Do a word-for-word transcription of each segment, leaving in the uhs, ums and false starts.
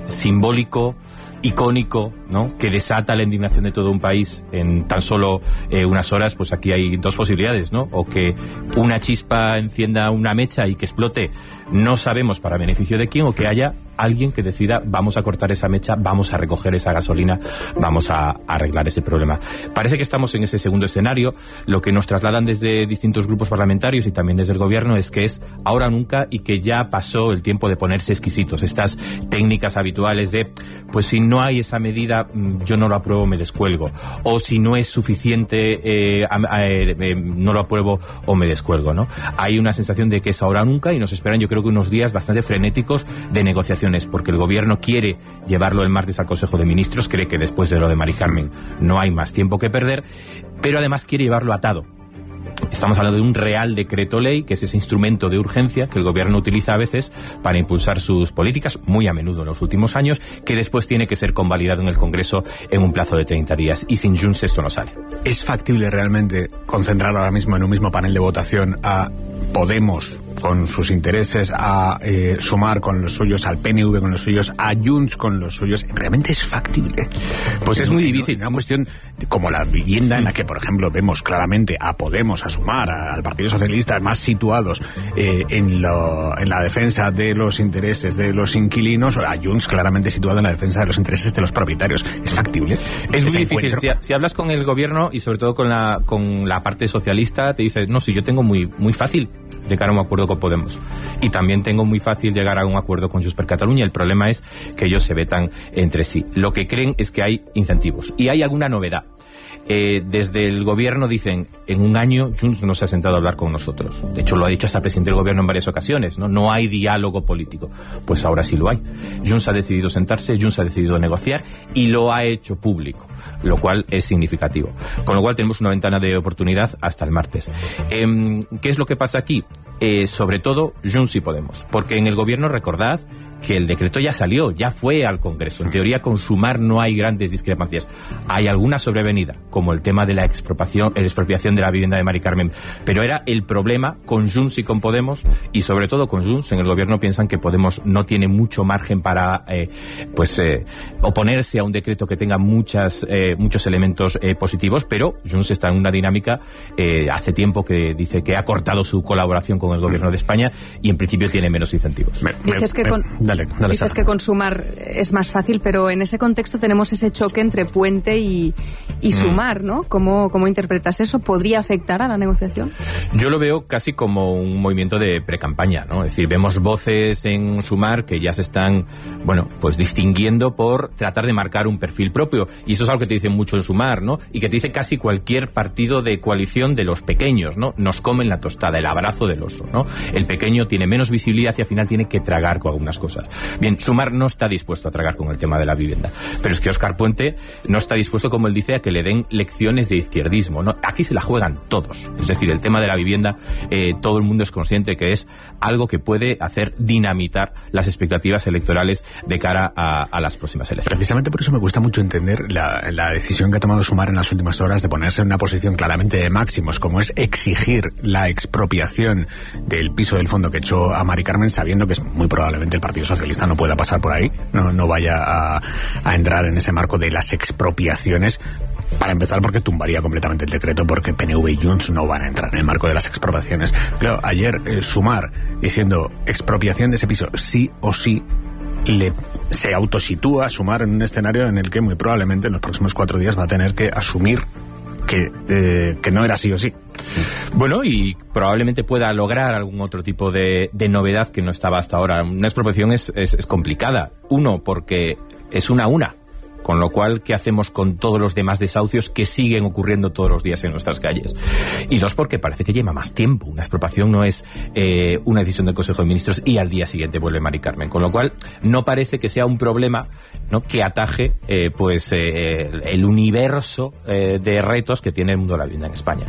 simbólico, icónico, ¿no?, que desata la indignación de todo un país en tan solo eh, unas horas. Pues aquí hay dos posibilidades, ¿no? O que una chispa encienda una mecha y que explote, no sabemos para beneficio de quién, o que haya alguien que decida, vamos a cortar esa mecha, vamos a recoger esa gasolina, vamos a, a arreglar ese problema. Parece que estamos en ese segundo escenario. Lo que nos trasladan desde distintos grupos parlamentarios y también desde el gobierno es que es ahora o nunca, y que ya pasó el tiempo de ponerse exquisitos. Estas técnicas habituales de, pues si no hay esa medida, yo no lo apruebo, me descuelgo. O si no es suficiente, eh, eh, eh, no lo apruebo o me descuelgo, ¿no? Hay una sensación de que es ahora o nunca, y nos esperan, yo creo que unos días bastante frenéticos de negociación, porque el gobierno quiere llevarlo el martes al Consejo de Ministros, cree que después de lo de Mari Carmen no hay más tiempo que perder, pero además quiere llevarlo atado. Estamos hablando de un real decreto ley, que es ese instrumento de urgencia que el gobierno utiliza a veces para impulsar sus políticas, muy a menudo en los últimos años, que después tiene que ser convalidado en el Congreso en un plazo de treinta días, y sin Junts esto no sale. ¿Es factible realmente concentrar ahora mismo en un mismo panel de votación a Podemos con sus intereses, a eh, Sumar con los suyos, al P N V con los suyos, a Junts con los suyos? ¿Realmente es factible? Pues es muy difícil. Una cuestión como la vivienda, en la que, por ejemplo, vemos claramente a Podemos, a Sumar, a, al Partido Socialista, más situados eh, en, lo, en la defensa de los intereses de los inquilinos, a Junts claramente situado en la defensa de los intereses de los propietarios. ¿Es factible? Es muy difícil. Si, si hablas con el gobierno y sobre todo con la, con la parte socialista, te dice, no, si yo tengo muy, muy fácil llegar a un acuerdo con Podemos, y también tengo muy fácil llegar a un acuerdo con Junts per Catalunya. El problema es que ellos se vetan entre sí. Lo que creen es que hay incentivos y hay alguna novedad. Eh, desde el gobierno dicen, en un año Junts no se ha sentado a hablar con nosotros. De hecho, lo ha dicho hasta el presidente del gobierno en varias ocasiones, ¿no? No hay diálogo político. Pues ahora sí lo hay. Junts ha decidido sentarse, Junts ha decidido negociar, y lo ha hecho público, lo cual es significativo. Con lo cual tenemos una ventana de oportunidad hasta el martes. Eh, ¿Qué es lo que pasa aquí? Eh, sobre todo Junts y Podemos, porque en el gobierno, recordad que el decreto ya salió, ya fue al Congreso. En teoría, con Sumar no hay grandes discrepancias. Hay alguna sobrevenida, como el tema de la expropiación, la expropiación de la vivienda de Mari Carmen. Pero era el problema con Junts y con Podemos, y sobre todo con Junts. En el gobierno piensan que Podemos no tiene mucho margen para eh, pues eh, oponerse a un decreto que tenga muchas eh, muchos elementos eh, positivos, pero Junts está en una dinámica eh, hace tiempo que dice que ha cortado su colaboración con el gobierno de España, y en principio tiene menos incentivos. Me, me, Dices que con... Dale, dale, Dices que con Sumar es más fácil, pero en ese contexto tenemos ese choque entre Puente y, y Sumar, ¿no? ¿Cómo, ¿Cómo interpretas eso? ¿Podría afectar a la negociación? Yo lo veo casi como un movimiento de precampaña, ¿no? Es decir, vemos voces en Sumar que ya se están, bueno, pues distinguiendo por tratar de marcar un perfil propio, y eso es algo que te dicen mucho en Sumar, ¿no? Y que te dice casi cualquier partido de coalición de los pequeños, ¿no? Nos comen la tostada, el abrazo del oso, ¿no? El pequeño tiene menos visibilidad y al final tiene que tragar con algunas cosas. Bien, Sumar no está dispuesto a tragar con el tema de la vivienda, pero es que Óscar Puente no está dispuesto, como él dice, a que le den lecciones de izquierdismo, ¿no? Aquí se la juegan todos. Es decir, el tema de la vivienda, eh, todo el mundo es consciente que es algo que puede hacer dinamitar las expectativas electorales de cara a, a las próximas elecciones. Precisamente por eso me gusta mucho entender la, la decisión que ha tomado Sumar en las últimas horas de ponerse en una posición claramente de máximos, como es exigir la expropiación del piso del fondo que echó a Mari Carmen, sabiendo que es muy probablemente el Partido Socialista no pueda pasar por ahí, no, no vaya a, a entrar en ese marco de las expropiaciones. Para empezar, porque tumbaría completamente el decreto, porque P N V y Junts no van a entrar en el marco de las expropiaciones. Claro, ayer eh, Sumar diciendo expropiación de ese piso sí o sí, le se autositúa Sumar en un escenario en el que muy probablemente en los próximos cuatro días va a tener que asumir que, eh, que no era sí o sí. Bueno, y probablemente pueda lograr algún otro tipo de, de novedad que no estaba hasta ahora. Una expropiación es, es, es complicada. Uno, porque es una a una. Con lo cual, ¿qué hacemos con todos los demás desahucios que siguen ocurriendo todos los días en nuestras calles? Y dos, porque parece que lleva más tiempo. Una expropiación no es eh, una decisión del Consejo de Ministros y al día siguiente vuelve Mari Carmen. Con lo cual, no parece que sea un problema, ¿no?, que ataje eh, pues eh, el universo eh, de retos que tiene el mundo de la vivienda en España.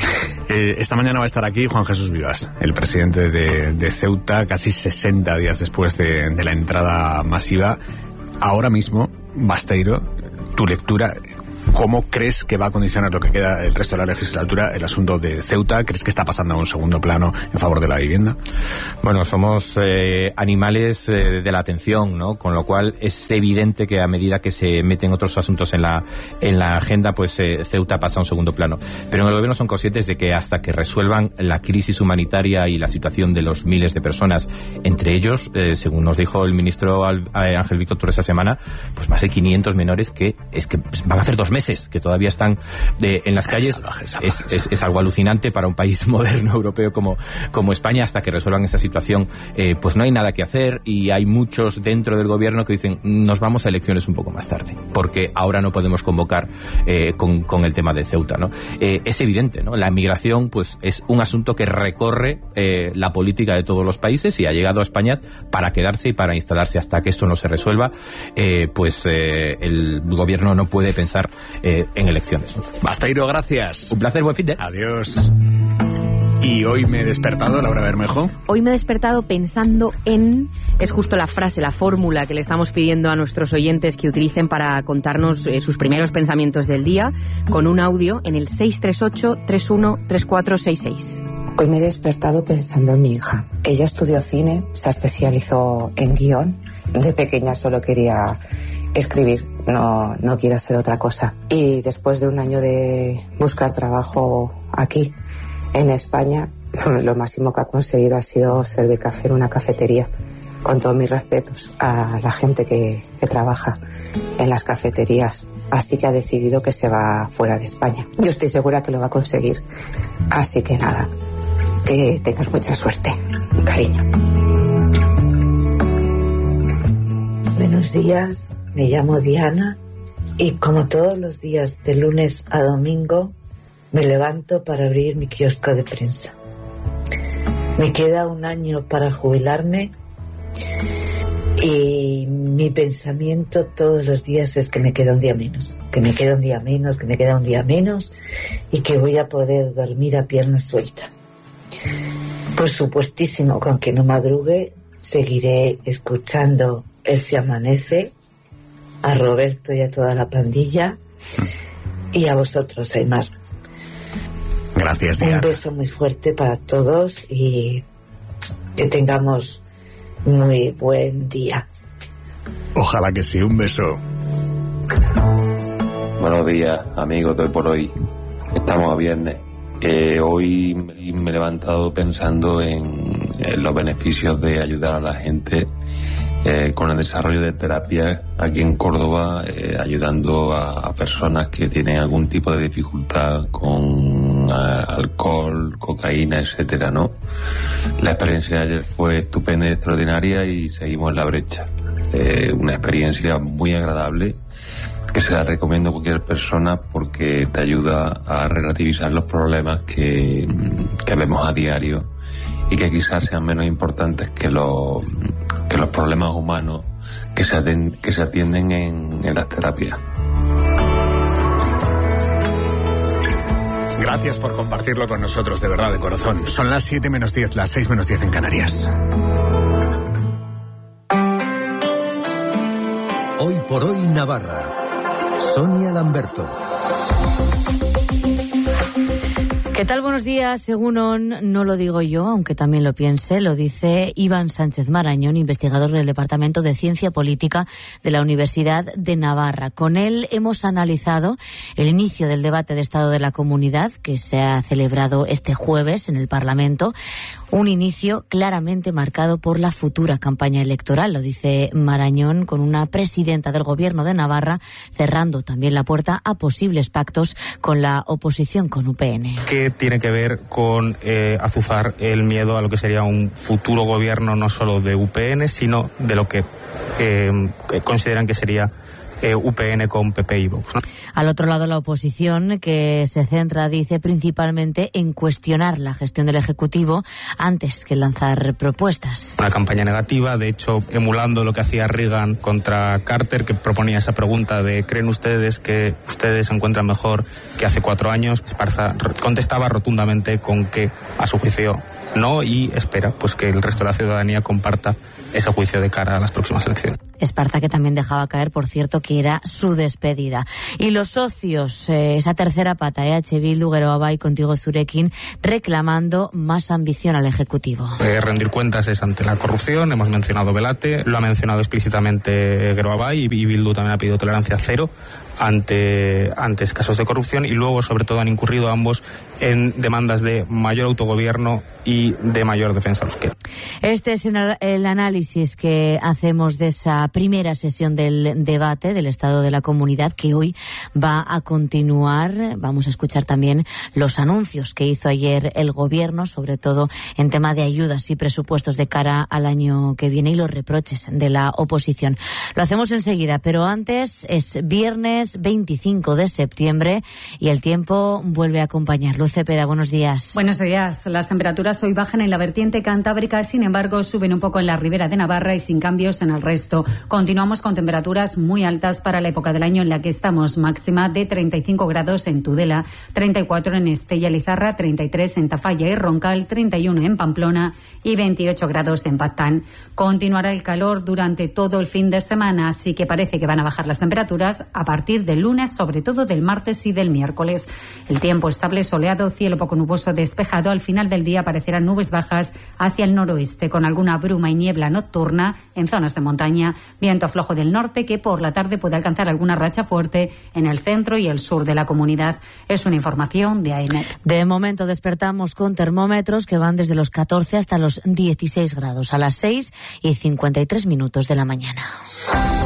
Eh, esta mañana va a estar aquí Juan Jesús Vivas, el presidente de, de Ceuta, casi sesenta días después de, de la entrada masiva. Ahora mismo, Basteiro, tu lectura, ¿Cómo crees que va a condicionar lo que queda el resto de la legislatura el asunto de Ceuta? ¿Crees que está pasando a un segundo plano en favor de la vivienda? Bueno, somos eh, animales eh, de la atención, ¿no? Con lo cual es evidente que a medida que se meten otros asuntos en la en la agenda, pues eh, Ceuta pasa a un segundo plano. Pero en el gobierno son conscientes de que hasta que resuelvan la crisis humanitaria y la situación de los miles de personas, entre ellos, eh, según nos dijo el ministro Ángel Víctor Torres esta semana, pues más de quinientos menores que es que van a hacer dos meses que todavía están de, en las calles. Salvaje, salvaje, es, es, es algo alucinante para un país moderno europeo como, como España. Hasta que resuelvan esa situación, eh, pues no hay nada que hacer, y hay muchos dentro del gobierno que dicen nos vamos a elecciones un poco más tarde, porque ahora no podemos convocar eh, con, con el tema de Ceuta, ¿no? Eh, es evidente, ¿no? La migración pues es un asunto que recorre eh, la política de todos los países y ha llegado a España para quedarse y para instalarse. Hasta que esto no se resuelva, eh, pues eh, el gobierno no puede pensar eh, en elecciones. Basteiro, gracias. Un placer, buen fin de... Adiós. Y hoy me he despertado, Laura Bermejo. Hoy me he despertado pensando en... Es justo la frase, la fórmula que le estamos pidiendo a nuestros oyentes que utilicen para contarnos eh, sus primeros pensamientos del día, con un audio en el seis tres ocho, tres uno tres cuatro seis seis. Hoy me he despertado pensando en mi hija. Ella estudió cine, se especializó en guión. De pequeña solo quería escribir, no, no quiere hacer otra cosa. Y después de un año de buscar trabajo aquí, en España, lo máximo que ha conseguido ha sido servir café en una cafetería. Con todos mis respetos a la gente que, que trabaja en las cafeterías. Así que ha decidido que se va fuera de España. Yo estoy segura que lo va a conseguir. Así que nada, que tengas mucha suerte. Cariño. Buenos días, me llamo Diana y como todos los días de lunes a domingo me levanto para abrir mi kiosco de prensa. Me queda un año para jubilarme y mi pensamiento todos los días es que me queda un día menos, que me queda un día menos, que me queda un día menos y que voy a poder dormir a pierna suelta. Por supuestísimo, con que no madrugue, seguiré escuchando El Se Amanece, a Roberto y a toda la pandilla y a vosotros, Aymar. Gracias, Diana. Un beso muy fuerte para todos y que tengamos muy buen día. Ojalá que sí, un beso. Buenos días, amigos de Hoy por Hoy. Estamos a viernes. Eh, hoy me he levantado pensando en, en los beneficios de ayudar a la gente eh, con el desarrollo de terapias aquí en Córdoba, eh, ayudando a, a personas que tienen algún tipo de dificultad con a, alcohol, cocaína, etcétera, ¿no? La experiencia de ayer fue estupenda y extraordinaria y seguimos en la brecha. Eh, una experiencia muy agradable que se la recomiendo a cualquier persona porque te ayuda a relativizar los problemas que, que vemos a diario y que quizás sean menos importantes que los, que los problemas humanos que se atienden, que se atienden en, en las terapias. Gracias por compartirlo con nosotros, de verdad, de corazón. Son las siete menos diez, las seis menos diez en Canarias. Hoy por Hoy Navarra. Sonia Lamberto. ¿Qué tal? Buenos días. Según on, no lo digo yo, aunque también lo piense, lo dice Iván Sánchez Marañón, investigador del Departamento de Ciencia Política de la Universidad de Navarra. Con él hemos analizado el inicio del debate de Estado de la Comunidad que se ha celebrado este jueves en el Parlamento. Un inicio claramente marcado por la futura campaña electoral, lo dice Marañón, con una presidenta del Gobierno de Navarra cerrando también la puerta a posibles pactos con la oposición, con U P N. Que tiene que ver con eh, azuzar el miedo a lo que sería un futuro gobierno no solo de U P N, sino de lo que eh, consideran que sería eh, U P N con P P y Vox, ¿no? Al otro lado, la oposición, que se centra, dice, principalmente en cuestionar la gestión del Ejecutivo antes que lanzar propuestas. Una campaña negativa, de hecho, emulando lo que hacía Reagan contra Carter, que proponía esa pregunta de ¿creen ustedes que ustedes se encuentran mejor que hace cuatro años? Esparza contestaba rotundamente con que, a su juicio, no, y espera pues que el resto de la ciudadanía comparta ese juicio de cara a las próximas elecciones. Esparza, que también dejaba caer, por cierto, que era su despedida. Y los socios, eh, esa tercera pata, E H Bildu, Geroa Bai, Contigo Zurekin, reclamando más ambición al Ejecutivo. Eh, rendir cuentas es ante la corrupción, hemos mencionado Belate, lo ha mencionado explícitamente Geroa Bai, y Bildu también ha pedido tolerancia cero ante, ante casos de corrupción, y luego sobre todo han incurrido ambos en demandas de mayor autogobierno y de mayor defensa euskera. Este es el análisis que hacemos de esa primera sesión del debate del Estado de la Comunidad, que hoy va a continuar. Vamos a escuchar también los anuncios que hizo ayer el Gobierno, sobre todo en tema de ayudas y presupuestos de cara al año que viene, y los reproches de la oposición. Lo hacemos enseguida, pero antes es viernes veinticinco de septiembre y el tiempo vuelve a acompañarlo. Cepeda, buenos días. Buenos días. Las temperaturas hoy bajan en la vertiente cantábrica, sin embargo suben un poco en la ribera de Navarra y sin cambios en el resto. Continuamos con temperaturas muy altas para la época del año en la que estamos, máxima de treinta y cinco grados en Tudela, treinta y cuatro en Estella Lizarra, treinta y tres en Tafalla y Roncal, treinta y uno en Pamplona y veintiocho grados en Baztán. Continuará el calor durante todo el fin de semana, así que parece que van a bajar las temperaturas a partir del lunes, sobre todo del martes y del miércoles. El tiempo estable, soleado, cielo poco nuboso despejado. Al final del día aparecerán nubes bajas hacia el noroeste, con alguna bruma y niebla nocturna en zonas de montaña. Viento flojo del norte, que por la tarde puede alcanzar alguna racha fuerte en el centro y el sur de la comunidad. Es una información de AEMET. De momento despertamos con termómetros que van desde los catorce hasta los dieciséis grados, a las seis y cincuenta y tres minutos de la mañana.